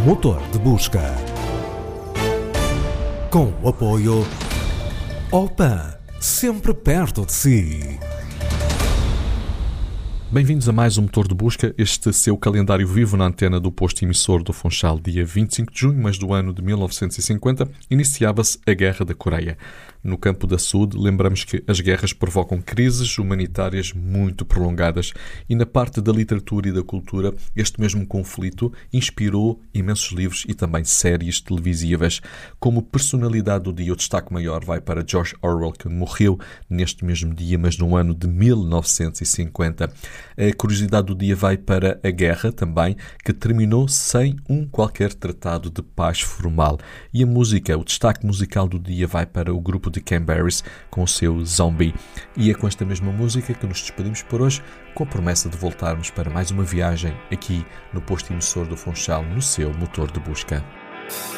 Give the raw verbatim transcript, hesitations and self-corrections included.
Motor de busca. Com o apoio Opan, sempre perto de si. Bem-vindos a mais um Motor de Busca, este seu calendário vivo na antena do posto emissor do Funchal. Dia vinte e cinco de junho, mas do ano de mil novecentos e cinquenta, iniciava-se a Guerra da Coreia. No campo da saúde, lembramos que as guerras provocam crises humanitárias muito prolongadas e na parte da literatura e da cultura, este mesmo conflito inspirou imensos livros e também séries televisivas. Como personalidade do dia, o destaque maior vai para George Orwell, que morreu neste mesmo dia, mas no ano de mil novecentos e cinquenta. A curiosidade do dia vai para a guerra também, que terminou sem um qualquer tratado de paz formal. E a música, o destaque musical do dia vai para o grupo de Cranberries com o seu Zombie. E é com esta mesma música que nos despedimos por hoje, com a promessa de voltarmos para mais uma viagem aqui no posto emissor do Funchal, no seu motor de busca.